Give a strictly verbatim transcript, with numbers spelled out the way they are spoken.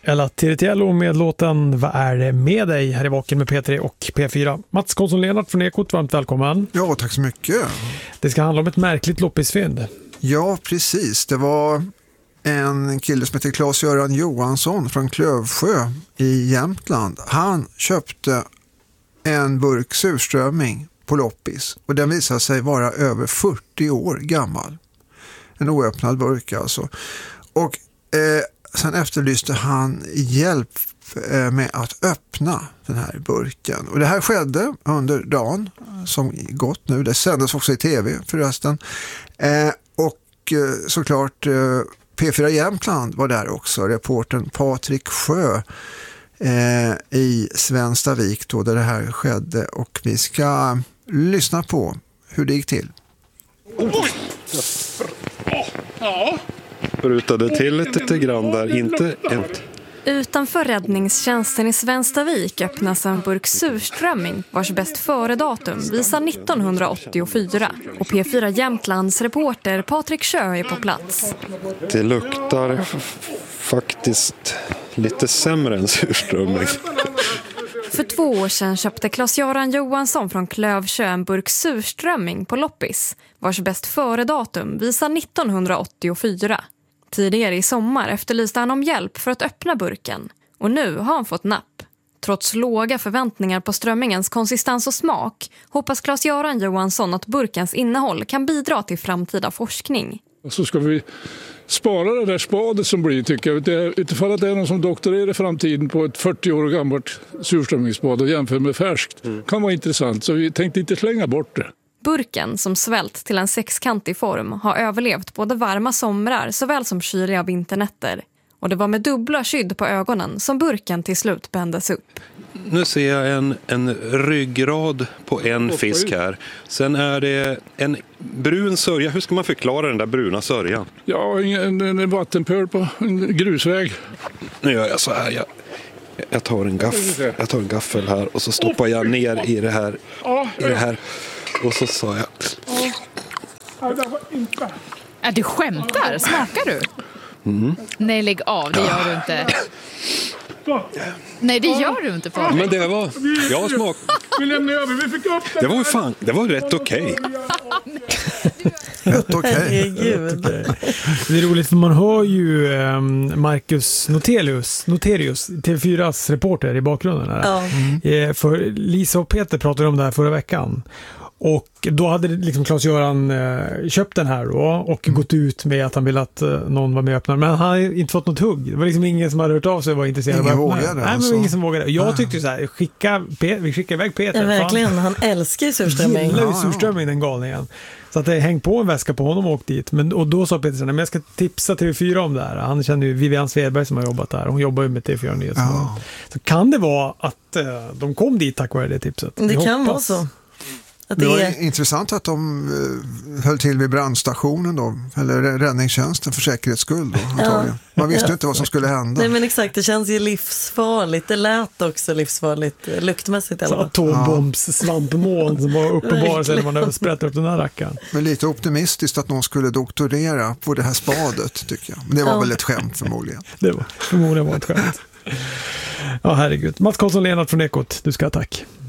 Ella Tiritiello med låten Vad är det med dig? Här i Vaken med P tre och P fyra. Mats Konsson-Lennart från Ekot, varmt välkommen. Ja, tack så mycket. Det ska handla om ett märkligt loppisfynd. Ja, precis. Det var en kille som heter Claes-Göran Johansson från Klövsjö i Jämtland. Han köpte en burk surströmming på loppis och den visade sig vara över fyrtio år gammal. En oöppnad burk alltså. Och eh, sen efterlyste han hjälp eh, med att öppna den här burken. Och det här skedde under dagen som gått nu. Det sändes också i tv förresten. Eh, och eh, såklart eh, P fyra Jämtland var där också. Reportern Patrik Sjö eh, i Svenstavik då där det här skedde. Och vi ska lyssna på hur det gick till. Oj! Ja. Brutade till lite grann där, inte ett. Utanför räddningstjänsten i Svenstavik öppnas en burk surströmming vars bäst före-datum visar nittonhundraåttiofyra. Och P fyra Jämtlands reporter Patrik Sjö är på plats. Det luktar faktiskt lite sämre än surströmming. För två år sedan köpte Claes-Göran Johansson från Klövsjö en burk surströmming på loppis vars bäst före-datum visar nittonhundraåttiofyra. Tidigare i sommar efterlyste han om hjälp för att öppna burken och nu har han fått napp. Trots låga förväntningar på strömmingens konsistens och smak hoppas Claes-Göran Johansson att burkens innehåll kan bidra till framtida forskning. Så ska vi spara det där spadet som blir, tycker jag. Det är, utifall att det är någon som doktorerar i framtiden på ett fyrtio år gammalt surströmmingsspad och jämför med färskt. Mm. Kan vara intressant, så vi tänkte inte slänga bort det. Burken, som svält till en sexkantig form, har överlevt både varma somrar såväl som kyliga vinternätter. Och det var med dubbla skydd på ögonen som burken till slut bändes upp. Nu ser jag en, en ryggrad på en fisk här. Sen är det en brun sörja. Hur ska man förklara den där bruna sörjan? Ja, en, en vattenpöl på en grusväg. Nu gör jag så här. Jag, jag, tar en gaff, jag tar en gaffel här och så stoppar jag ner i det här. I det här. Och så sa jag... Ja, du skämtar? Smakar du? Mm. Nej, lägg av. Det gör du inte. Nej, det gör du inte, Patrik. Men det var... Jag smak... Vi lämnar över, vi fick upp det. Det var ju fan... Det var rätt okej. Rätt okej. Det är roligt för man hör ju um, Marcus Noterius, Noterius T V fyras reporter i bakgrunden här. Ja. Mm. För Lisa och Peter pratade om det här förra veckan. Och då hade liksom Claes-Göran eh, köpt den här då, och mm. gått ut med att han ville att eh, någon var med och öppnade. Men han hade inte fått något hugg. Det var liksom ingen som hade hört av sig och var intresserad ingen av att öppna. Vågade, Nej, men alltså. det var ingen som vågade. Jag Nej. tyckte så här, skicka, vi skickar iväg Peter. Ja, verkligen, han älskar ju surströmming. Han gillar ju Ja, surströmming, den galningen. Så att det häng på en väska på honom och åkt dit. Men, och då sa Peter så här, men jag ska tipsa T V fyra om det här. Han känner ju Vivian Svedberg som har jobbat där. Hon jobbar ju med T V fyra Nyhetsmorgon. Ja. Så kan det vara att eh, de kom dit tack vare det tipset? Det Jag kan hoppas. vara så. Att Det det var är... intressant att de uh, höll till vid brandstationen då, eller räddningstjänsten för säkerhets skull då, antagligen. Man visste ju inte vad som skulle hända. Nej, men exakt, det känns ju livsfarligt. Det lät också livsfarligt, luktmässigt i alla fall. Atombombs-svampmoln som var uppenbara sig när man sprättade upp den här rackaren. Men lite optimistiskt att någon skulle doktorera på det här spadet, tycker jag. Men det var Ja. väl ett skämt förmodligen. Det var förmodligen var ett skämt. Ja, herregud. Mats Konsson-Lennart från Ekot, du ska ha tack.